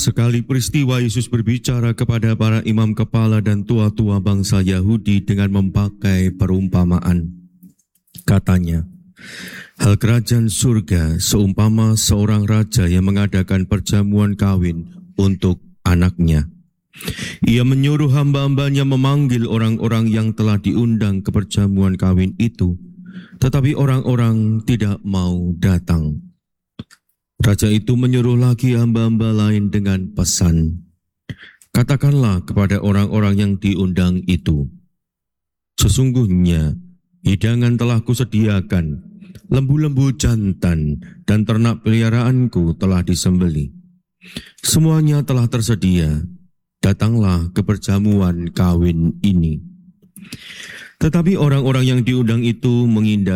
Sekali peristiwa Yesus berbicara kepada para imam kepala dan tua-tua bangsa Yahudi dengan memakai perumpamaan. Katanya, hal kerajaan surga seumpama seorang raja yang mengadakan perjamuan kawin untuk anaknya. Ia menyuruh hamba-hambanya memanggil orang-orang yang telah diundang ke perjamuan kawin itu, tetapi orang-orang tidak mau datang. Raja itu menyuruh lagi hamba-hamba lain dengan pesan, katakanlah kepada orang-orang yang diundang itu, sesungguhnya hidangan telah kusediakan, lembu-lembu jantan dan ternak peliharaanku telah disembelih. Semuanya telah tersedia, datanglah ke perjamuan kawin ini. Tetapi orang-orang yang diundang itu menghindar